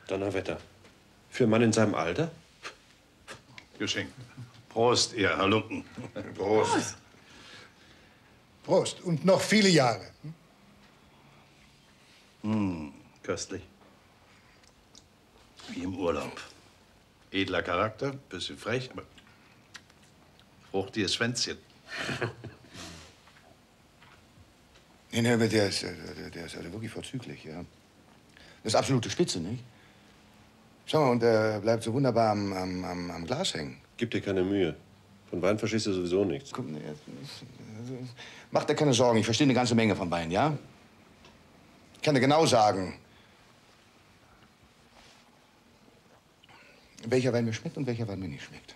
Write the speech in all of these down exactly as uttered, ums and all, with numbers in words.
Donnerwetter. Für einen Mann in seinem Alter? Geschenkt. Prost, ihr Halunken. Prost. Prost. Prost. Und noch viele Jahre. Hm, köstlich. Wie im Urlaub. Edler Charakter, bisschen frech, aber fruchtiges Schwänzchen. Nee, nee, aber der ist, der, der ist also wirklich vorzüglich, ja. Das ist absolute Spitze, nicht? Schau mal, und er bleibt so wunderbar am, am, am, am Glas hängen. Gib dir keine Mühe. Von Wein verstehst du sowieso nichts. Komm, nee, mach dir keine Sorgen, ich verstehe eine ganze Menge von Wein, ja? Ich kann dir genau sagen, welcher Wein mir schmeckt und welcher Wein mir nicht schmeckt.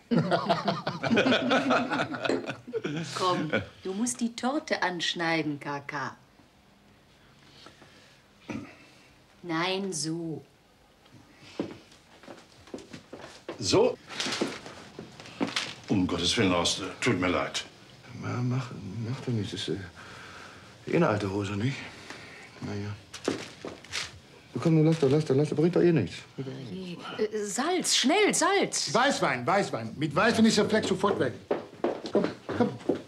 Komm, du musst die Torte anschneiden, Kaka. Nein, so. So? Um Gottes Willen, Horst, tut mir leid. Ja, mach, mach doch nichts. Das ist äh, eh eine alte Hose, nicht? Na ja. Komm, nun lass doch, lass doch, lass doch, bringt doch eh nichts. Äh, Salz, schnell, Salz. Weißwein, Weißwein. Mit Weißwein ist der Fleck sofort weg. Komm, komm.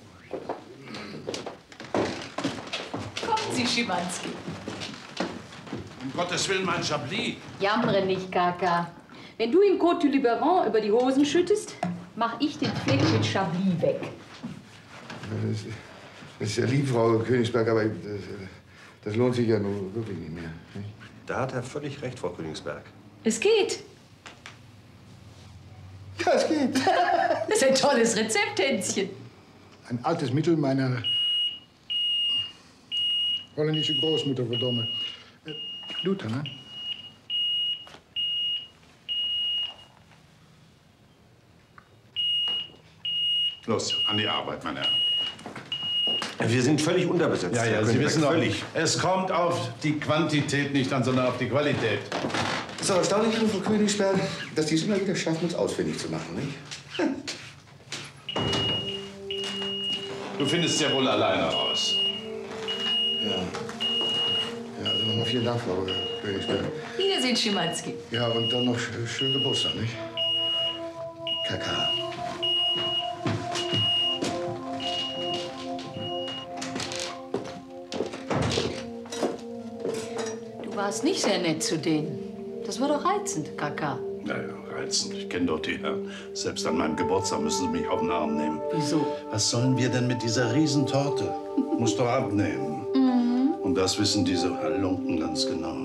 Kommen Sie, Schimanski. Um Gottes Willen, mein Chablis. Jammere nicht, Kaka. Wenn du in Côte du Luberon über die Hosen schüttest, mach ich den Fleck mit Chablis weg. Das, das ist ja lieb, Frau Königsberg, aber das, das lohnt sich ja nun wirklich nicht mehr. Nicht? Da hat er völlig recht, Frau Königsberg. Es geht. Ja, es geht. Das ist ein tolles Rezept, Hänschen. Ein altes Mittel meiner holländischen Großmutter, verdomme. Äh, Luther, ne? Los, an die Arbeit, meine Herren. Wir sind völlig unterbesetzt. Ja, ja, Herr Sie Königsberg, wissen doch, völlig. es kommt auf die Quantität nicht an, sondern auf die Qualität. Es ist doch erstaunlich, Frau Königsberg, dass die es immer wieder schaffen, uns ausfindig zu machen, nicht? Du findest ja wohl alleine raus. Ja. Ja, also nochmal vielen Dank, Frau Königsberg. Wiedersehen, Schimanski. Ja, und dann noch sch schönen Geburtstag, nicht? Kaka. Du warst nicht sehr nett zu denen. Das war doch reizend, Kaka. Ja, ja, reizend. Ich kenne doch die Herren. Selbst an meinem Geburtstag müssen Sie mich auf den Arm nehmen. Wieso? Was sollen wir denn mit dieser Riesentorte? Muss doch abnehmen. Mhm. Und das wissen diese Halunken ganz genau.